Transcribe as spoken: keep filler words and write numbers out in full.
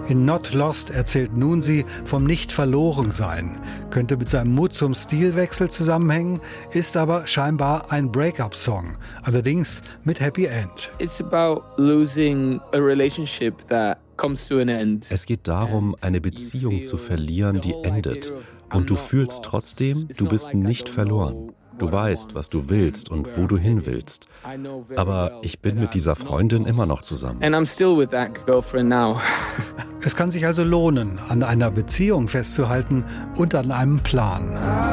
In Not Lost erzählt Nunsi vom Nicht-Verloren-Sein. Könnte mit seinem Mut zum Stilwechsel zusammenhängen, ist aber scheinbar ein Break-up-Song. Allerdings mit Happy End. It's about losing a relationship that comes to an end. Es geht darum, eine Beziehung zu verlieren, die endet. Und du fühlst trotzdem, du bist nicht verloren. Du weißt, was du willst und wo du hin willst. Aber ich bin mit dieser Freundin immer noch zusammen. And I'm still with that girlfriend now. Es kann sich also lohnen, an einer Beziehung festzuhalten und an einem Plan.